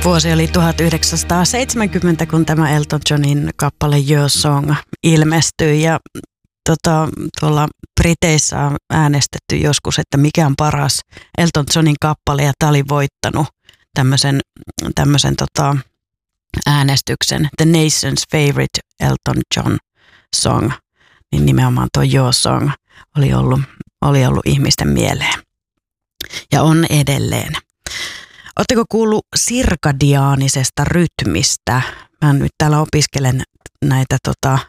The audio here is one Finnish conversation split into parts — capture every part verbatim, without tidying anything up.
Vuosi oli tuhatyhdeksänsataaseitsemänkymmentä, kun tämä Elton Johnin kappale Your Song ilmestyi. Ja tota, tuolla Briteissä on äänestetty joskus, että mikä on paras Elton Johnin kappale. Ja tämä oli voittanut tämmöisen, tämmöisen tota, äänestyksen. The Nation's Favorite Elton John Song. Niin nimenomaan tuo Your Song oli ollut, oli ollut ihmisten mieleen. Ja on edelleen. Oletteko kuullut sirkadiaanisesta rytmistä? Mä nyt täällä opiskelen näitä tota,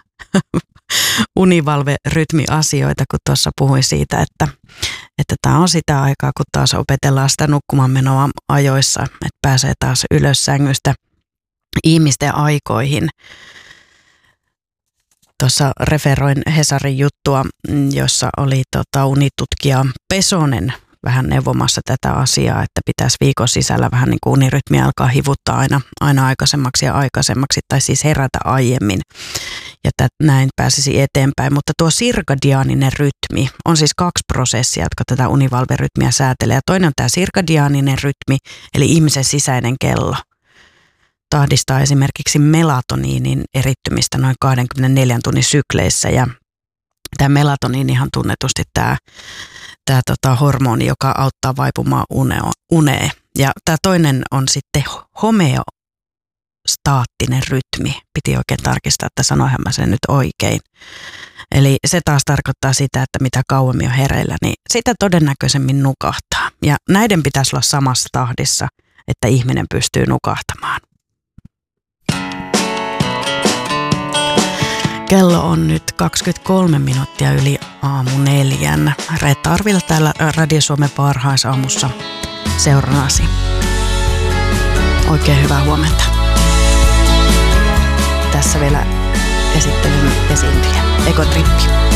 univalverytmiasioita, kun tuossa puhuin siitä, että että tämä on sitä aikaa, kun taas opetellaan sitä nukkumaan menoa ajoissa, että pääsee taas ylös sängystä ihmisten aikoihin. Tuossa referoin Hesarin juttua, jossa oli tota, unitutkija Pesonen vähän neuvomassa tätä asiaa, että pitäisi viikon sisällä vähän niin kuin unirytmiä alkaa hivuttaa aina, aina aikaisemmaksi ja aikaisemmaksi, tai siis herätä aiemmin, ja tät, näin pääsisi eteenpäin. Mutta tuo sirkadiaaninen rytmi on siis kaksi prosessia, jotka tätä univalverytmiä säätelee. Ja toinen on tämä sirkadiaaninen rytmi, eli ihmisen sisäinen kello. Tahdistaa esimerkiksi melatoniinin erittymistä noin kaksikymmentäneljä tunnin sykleissä, ja tämä melatoniinihan tunnetusti tämä Tämä tota, hormoni, joka auttaa vaipumaan uneo, uneen. Ja tämä toinen on sitten homeostaattinen rytmi. Piti oikein tarkistaa, että sanoinhan mä sen nyt oikein. Eli se taas tarkoittaa sitä, että mitä kauemmin on hereillä, niin sitä todennäköisemmin nukahtaa. Ja näiden pitäisi olla samassa tahdissa, että ihminen pystyy nukahtamaan. Kello on nyt kaksikymmentäkolme minuuttia yli aamu neljän. Reetta Arvila täällä Radio Suomen parhaisaamussa seurannasi. Oikein hyvää huomenta. Tässä vielä esittelyn esiintyjä. Ekotrippi.